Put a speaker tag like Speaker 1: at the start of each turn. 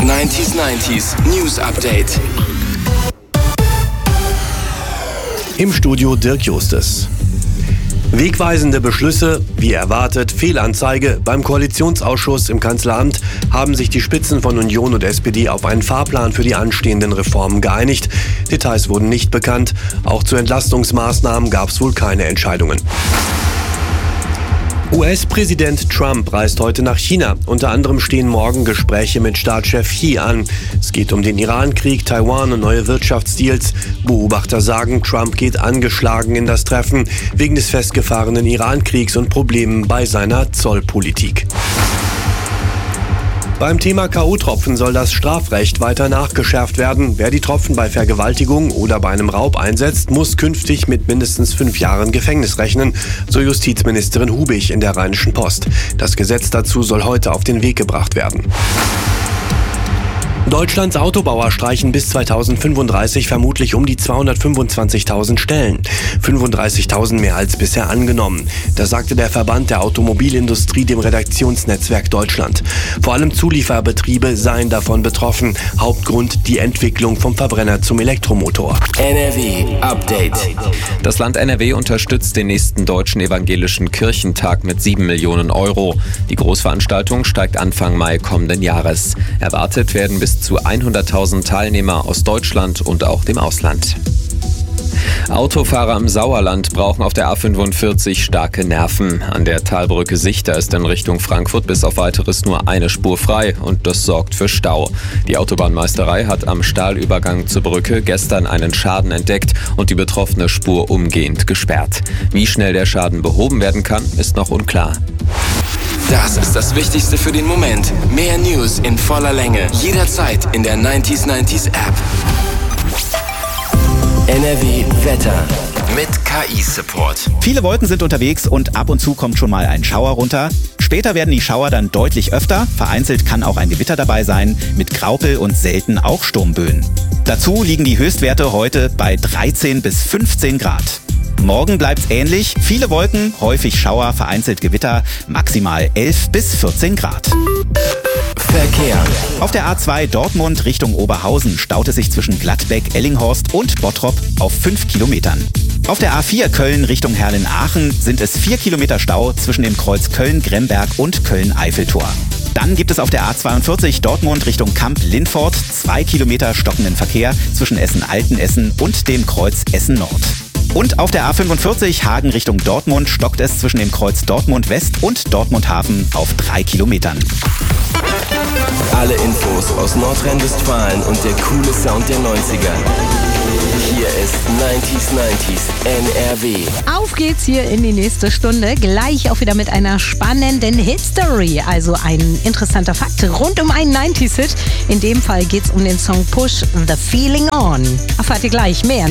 Speaker 1: 90s News Update.
Speaker 2: Im Studio Dirk Justes. Wegweisende Beschlüsse, wie erwartet, Fehlanzeige. Beim Koalitionsausschuss im Kanzleramt haben sich die Spitzen von Union und SPD auf einen Fahrplan für die anstehenden Reformen geeinigt. Details wurden nicht bekannt. Auch zu Entlastungsmaßnahmen gab es wohl keine Entscheidungen. US-Präsident Trump reist heute nach China. Unter anderem stehen morgen Gespräche mit Staatschef Xi an. Es geht um den Irankrieg, Taiwan und neue Wirtschaftsdeals. Beobachter sagen, Trump geht angeschlagen in das Treffen wegen des festgefahrenen Irankriegs und Problemen bei seiner Zollpolitik. Beim Thema K.O.-Tropfen soll das Strafrecht weiter nachgeschärft werden. Wer die Tropfen bei Vergewaltigung oder bei einem Raub einsetzt, muss künftig mit mindestens 5 Jahren Gefängnis rechnen, so Justizministerin Hubig in der Rheinischen Post. Das Gesetz dazu soll heute auf den Weg gebracht werden. Deutschlands Autobauer streichen bis 2035 vermutlich um die 225.000 Stellen. 35.000 mehr als bisher angenommen. Das sagte der Verband der Automobilindustrie dem Redaktionsnetzwerk Deutschland. Vor allem Zulieferbetriebe seien davon betroffen. Hauptgrund die Entwicklung vom Verbrenner zum Elektromotor.
Speaker 1: NRW Update.
Speaker 3: Das Land NRW unterstützt den nächsten Deutschen Evangelischen Kirchentag mit 7 Millionen Euro. Die Großveranstaltung steigt Anfang Mai kommenden Jahres. Erwartet werden bis zu 100.000 Teilnehmer aus Deutschland und auch dem Ausland. Autofahrer im Sauerland brauchen auf der A45 starke Nerven. An der Talbrücke Sichter ist in Richtung Frankfurt bis auf Weiteres nur eine Spur frei und das sorgt für Stau. Die Autobahnmeisterei hat am Stahlübergang zur Brücke gestern einen Schaden entdeckt und die betroffene Spur umgehend gesperrt. Wie schnell der Schaden behoben werden kann, ist noch unklar.
Speaker 1: Das ist das Wichtigste für den Moment. Mehr News in voller Länge. Jederzeit in der 90s App. NRW Wetter mit KI-Support.
Speaker 4: Viele Wolken sind unterwegs und ab und zu kommt schon mal ein Schauer runter. Später werden die Schauer dann deutlich öfter. Vereinzelt kann auch ein Gewitter dabei sein, mit Graupel und selten auch Sturmböen. Dazu liegen die Höchstwerte heute bei 13 bis 15 Grad. Morgen bleibt's ähnlich. Viele Wolken, häufig Schauer, vereinzelt Gewitter, maximal 11 bis 14 Grad.
Speaker 1: Verkehr.
Speaker 4: Auf der A2 Dortmund Richtung Oberhausen staut es sich zwischen Gladbeck, Ellinghorst und Bottrop auf 5 Kilometern. Auf der A4 Köln Richtung Herrlen-Aachen sind es 4 Kilometer Stau zwischen dem Kreuz Köln-Gremberg und Köln-Eiffeltor. Dann gibt es auf der A42 Dortmund Richtung Kamp-Lindfort 2 Kilometer stockenden Verkehr zwischen Essen-Altenessen und dem Kreuz Essen-Nord. Und auf der A45 Hagen Richtung Dortmund stockt es zwischen dem Kreuz Dortmund West und Dortmund Hafen auf 3 Kilometern.
Speaker 1: Alle Infos aus Nordrhein-Westfalen und der coole Sound der 90er. Hier ist 90s NRW.
Speaker 5: Auf geht's hier in die nächste Stunde. Gleich auch wieder mit einer spannenden History. Also ein interessanter Fakt rund um einen 90s-Hit. In dem Fall geht's um den Song Push The Feeling On. Erfahrt ihr gleich mehr.